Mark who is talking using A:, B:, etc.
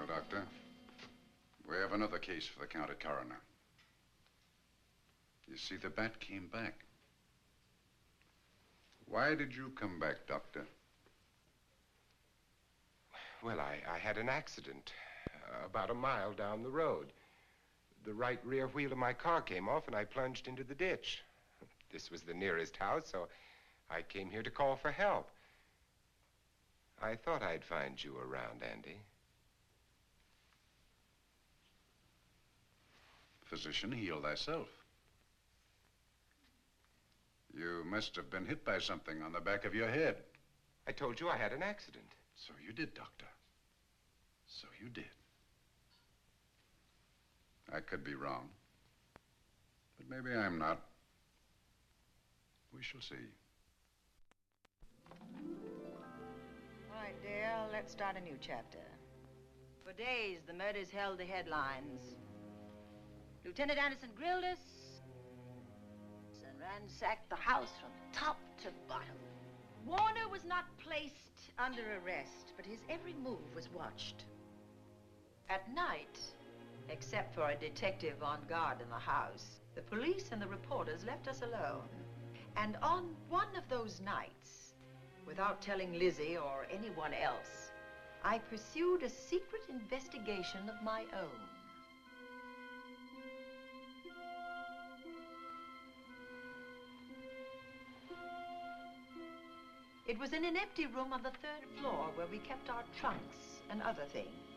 A: Doctor. We have another case for the county coroner. You see, the bat came back. Why did you come back, Doctor?
B: Well, I had an accident about a mile down the road. The right rear wheel of my car came off and I plunged into the ditch. This was the nearest house, so I came here to call for help. I thought I'd find you around, Andy.
A: Physician, heal thyself. You must have been hit by something on the back of your head.
B: I told you I had an accident.
A: So you did, Doctor. So you did. I could be wrong. But maybe I'm not. We shall see.
C: All right, Dale, let's start a new chapter. For days, the murders held the headlines. Lieutenant Anderson grilled us and ransacked the house from top to bottom. Warner was not placed under arrest, but his every move was watched. At night, except for a detective on guard in the house, the police and the reporters left us alone. And on one of those nights, without telling Lizzie or anyone else, I pursued a secret investigation of my own. It was in an empty room on the 3rd floor where we kept our trunks and other things.